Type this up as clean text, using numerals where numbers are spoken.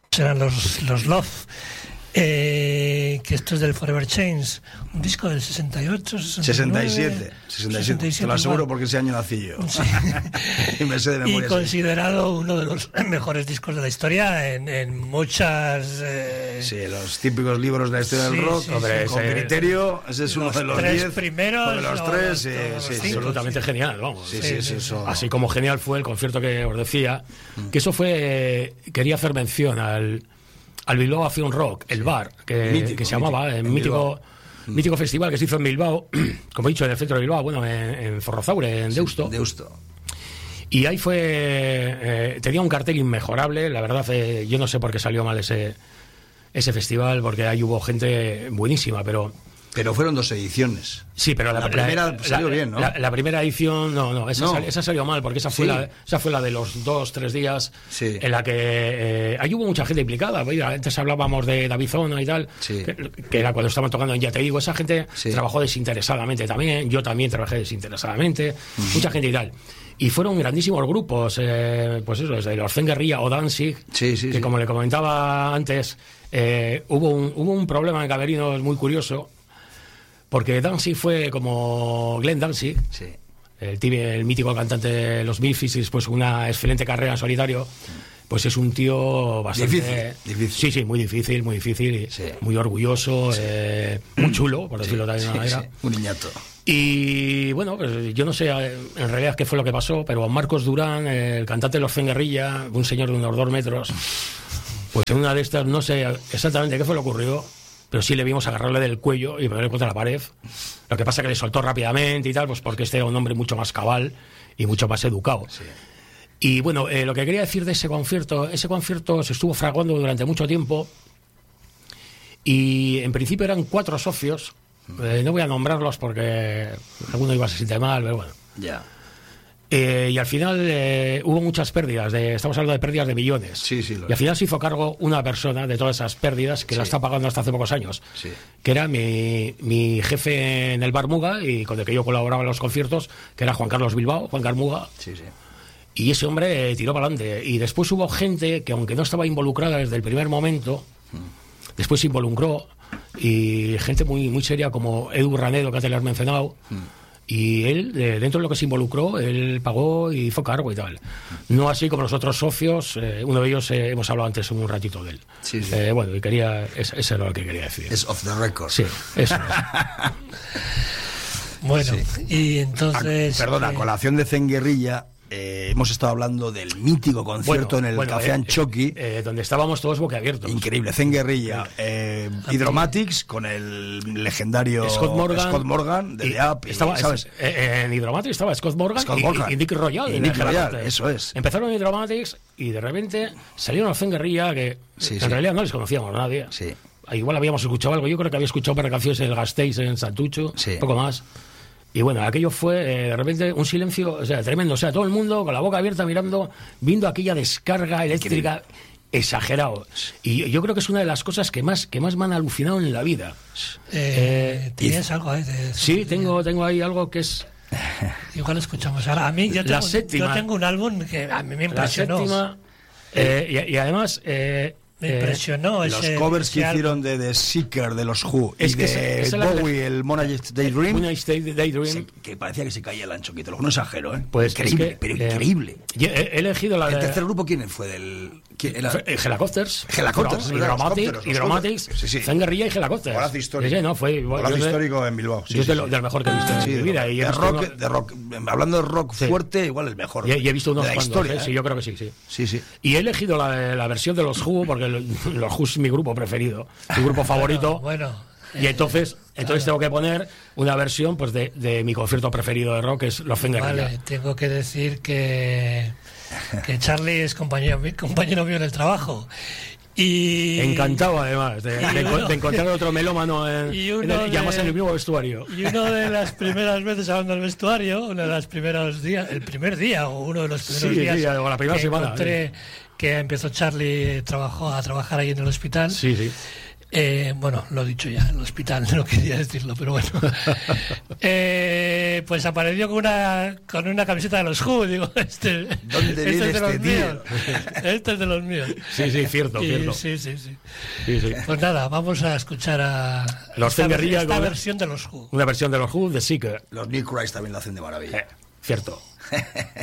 Serán los Love. Que esto es del Forever Change, un disco del 68, 69, 67, te lo aseguro porque ese año nací yo. Sí. Y me sé de memoria. Y considerado uno de los mejores discos de la historia en muchas... Sí, los típicos libros de la historia del rock, hombre, con criterio, ese es uno de los 10 primeros, de los tres, absolutamente genial, vamos. Sí, eso. Así como genial fue el concierto que os decía, que eso fue, quería hacer mención al Bilbao Action Rock, el bar, que se llamaba el mítico festival que se hizo en Bilbao, como he dicho, en el centro de Bilbao, bueno, en Forrozaure, en Deusto. Y ahí tenía un cartel inmejorable, la verdad, yo no sé por qué salió mal ese festival, porque ahí hubo gente buenísima, pero fueron 2 ediciones. Sí, pero la primera salió bien, ¿no? La primera edición, esa salió mal, porque esa fue la de los 2-3 días, en la que ahí hubo mucha gente implicada. Antes hablábamos de David Zona y tal, que era cuando estaban tocando en Ya Te Digo. Esa gente trabajó desinteresadamente también, yo también trabajé desinteresadamente, mucha gente y tal. Y fueron grandísimos grupos, pues eso, desde los Zen Guerrilla o Danzig, que como le comentaba antes, hubo un problema en Camerinos muy curioso, porque Danzig fue como Glenn Danzig, el mítico cantante de los Memphis, y después una excelente carrera en solitario. Pues es un tío bastante... Difícil. Sí, muy difícil, muy orgulloso, muy chulo, por decirlo de alguna manera. Un niñato. Y bueno, pues yo no sé en realidad qué fue lo que pasó, pero Marcos Durán, el cantante de los Zen Guerrilla, un señor de unos 2 metros, pues en una de estas, no sé exactamente qué fue lo que ocurrió, pero sí le vimos agarrarle del cuello y ponerle contra la pared. Lo que pasa es que le soltó rápidamente y tal, pues porque este era un hombre mucho más cabal y mucho más educado. Y bueno, lo que quería decir de ese concierto se estuvo fraguando durante mucho tiempo y en principio eran 4 socios. No voy a nombrarlos porque alguno iba a se siente mal, pero bueno. Y al final hubo muchas pérdidas, estamos hablando de pérdidas de millones. Y al final se hizo cargo una persona de todas esas pérdidas que la está pagando hasta hace pocos años, que era mi jefe en el Bar Muga y con el que yo colaboraba en los conciertos, que era Juan Carlos Bilbao, Juan Carmuga. Y ese hombre tiró para adelante. Y después hubo gente que, aunque no estaba involucrada desde el primer momento, después se involucró, y gente muy, muy seria como Edu Ranedo, que antes le has mencionado. Y él, dentro de lo que se involucró, él pagó y hizo cargo y tal. No así como los otros socios, uno de ellos hemos hablado antes un ratito de él. Bueno, y eso era lo que quería decir. Es off the record. Sí, eso es. Bueno, y entonces... Perdona, colación de Zen Guerrilla. Hemos estado hablando del mítico concierto en el Café Anchoqui, donde estábamos todos boquiabiertos. Increíble, Zen Guerrilla, Hydromatics con el legendario Scott Morgan de The Up. ¿Sabes? En Hydromatics estaba Scott Morgan y Nick Royal. Eso es. Empezaron Hydromatics y de repente salieron a Zen Guerrilla, que en realidad no les conocíamos a nadie. Igual habíamos escuchado algo, yo creo que había escuchado para canciones en el Gasteiz, en Santucho, poco más. Y bueno, aquello fue de repente un silencio, tremendo. Todo el mundo con la boca abierta viendo aquella descarga eléctrica exagerado. Y yo creo que es una de las cosas que más me han alucinado en la vida. ¿Tienes algo ahí? Sí, tengo ahí algo que es... Igual lo escuchamos ahora. A mí, yo tengo un álbum que a mí me impresionó. La séptima, y además... me impresionó los covers que hicieron de The Seeker, de los Who, y de Bowie, el Monarch's Daydream, que parecía que se caía el Anchoqui, te lo juro, no exagero, pues increíble, pero increíble. He elegido ¿El tercer grupo quién fue? Helicopters, Hydromatics, Zen Guerrilla y Helicopters. Golazo histórico. Golazo histórico en Bilbao. Yo es del mejor que he visto en mi vida. De rock, hablando de rock fuerte, igual el mejor. Y he visto unos de la cuantos, historia. Sí, yo creo que sí. Y he elegido la versión de los Who porque los Who es mi grupo preferido, mi grupo favorito. Y entonces tengo que poner una versión pues de mi concierto preferido de rock, que es los Zen Guerrilla. Vale, tengo que decir que Charlie es compañero mío en el trabajo. Y encantado además de encontrar otro melómano y además en el mismo vestuario. Y una de las primeras veces hablando del vestuario, uno de los primeros días, el primer día o uno de los primeros días o la primera semana, que empezó Charlie a trabajar ahí en el hospital. Bueno, lo he dicho ya, en el hospital, no quería decirlo, pero bueno. Pues apareció con una camiseta de los Who, digo, este es de los míos. Este es de los míos. Sí, cierto. Sí. Pues nada, vamos a escuchar a esta versión de los Who. Una versión de los Who, The Seeker. Los New Christ también lo hacen de maravilla. Cierto.